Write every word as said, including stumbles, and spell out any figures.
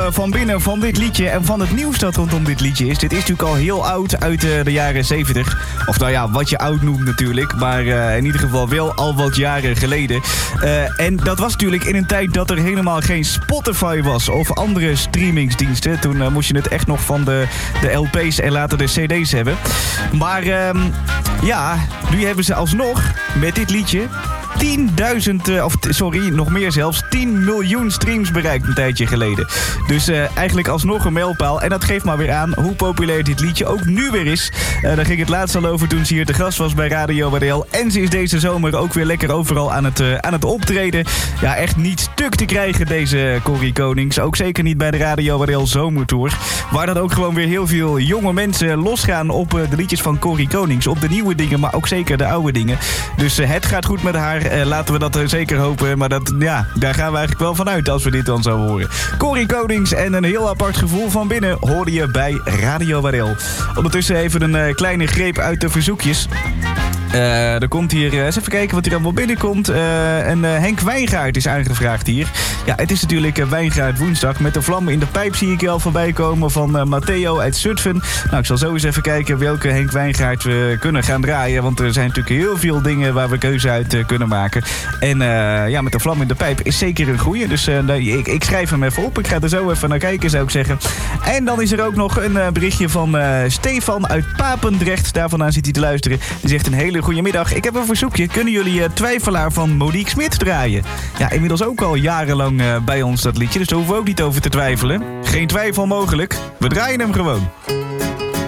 uh, van binnen van dit liedje en van het nieuws dat rondom dit liedje is. Dit is natuurlijk al heel oud, uit uh, de jaren zeventig. Of nou ja, wat je oud noemt natuurlijk. Maar uh, in ieder geval wel al wat jaren geleden. Uh, en dat was natuurlijk in een tijd dat er helemaal geen Spotify was of andere streamingsdiensten. Toen uh, moest je het echt nog van de, de L P's en later de C D's hebben. Maar uh, ja, nu hebben ze alsnog met dit liedje tienduizend, uh, of sorry, nog meer zelfs, tien miljoen streams bereikt een tijdje geleden. Dus uh, eigenlijk alsnog een mijlpaal. En dat geeft maar weer aan hoe populair dit liedje ook nu weer is. Uh, daar ging het laatst al over toen ze hier te gast was bij Radio W D L. En ze is deze zomer ook weer lekker overal aan het, uh, aan het optreden. Ja, echt niet stuk te krijgen deze Corrie Konings. Ook zeker niet bij de Radio W D L Zomertour. Waar dan ook gewoon weer heel veel jonge mensen losgaan op uh, de liedjes van Corrie Konings. Op de nieuwe dingen, maar ook zeker de oude dingen. Dus uh, het gaat goed met haar. Uh, laten we dat uh, zeker hopen. Maar dat, ja, daar gaan we eigenlijk wel van uit als we dit dan zo horen. Corrie Konings en een heel apart gevoel van binnen hoorde je bij Radio W D L. Ondertussen even een uh, kleine greep uit de verzoekjes. Uh, er komt hier, uh, eens even kijken wat hier allemaal binnenkomt. Uh, en uh, Henk Wijngaard is aangevraagd hier. Ja, het is natuurlijk uh, Wijngaard woensdag. Met de vlammen in de pijp zie ik je al voorbij komen van uh, Matteo uit Zutphen. Nou, ik zal zo eens even kijken welke Henk Wijngaard we kunnen gaan draaien. Want er zijn natuurlijk heel veel dingen waar we keuze uit uh, kunnen maken. En uh, ja, met de vlam in de pijp is zeker een goeie. Dus uh, ik, ik schrijf hem even op. Ik ga er zo even naar kijken, zou ik zeggen. En dan is er ook nog een uh, berichtje van uh, Stefan uit Papendrecht. Daar vandaan zit hij te luisteren. Die zegt een hele goedemiddag. Ik heb een verzoekje. Kunnen jullie uh, Twijfelaar van Monique Smit draaien? Ja, inmiddels ook al jarenlang uh, bij ons dat liedje. Dus daar hoeven we ook niet over te twijfelen. Geen twijfel mogelijk. We draaien hem gewoon.